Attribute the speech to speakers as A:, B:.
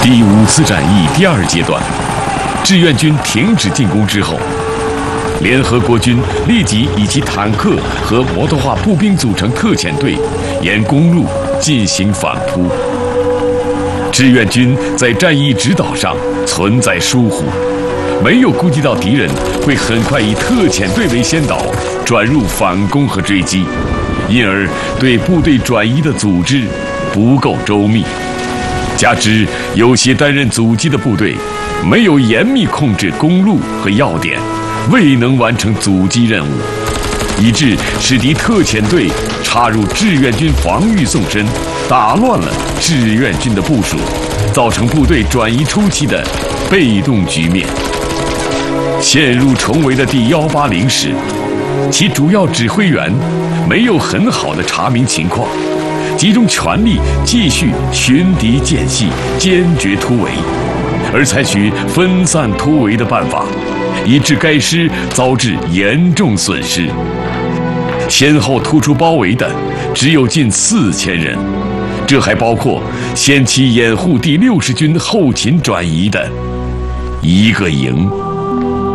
A: 第5次战役第2阶段，志愿军停止进攻之后，联合国军立即以其坦克和摩托化步兵组成特遣队，沿公路进行反扑。志愿军在战役指导上存在疏忽，没有估计到敌人会很快以特遣队为先导，转入反攻和追击，因而对部队转移的组织不够周密。加之有些担任阻击的部队没有严密控制公路和要点，未能完成阻击任务，以致使敌特遣队插入志愿军防御纵深，打乱了志愿军的部署，造成部队转移初期的被动局面。陷入重围的第180师，其主要指挥员没有很好的查明情况，集中全力继续寻敌间隙，坚决突围，而采取分散突围的办法，以致该师遭致严重损失。先后突出包围的只有近4000人，这还包括先期掩护第60军后勤转移的1个营。